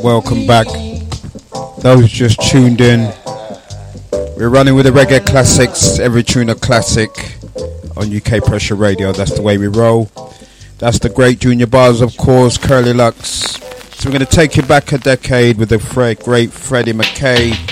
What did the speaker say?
Welcome back. Those just tuned in. We're running with the reggae classics, every tune a classic on UK Pressure Radio. That's the way we roll. That's the great Junior Bars, of course, Curly Lux. So we're going to take you back a decade with the great Freddie McKay.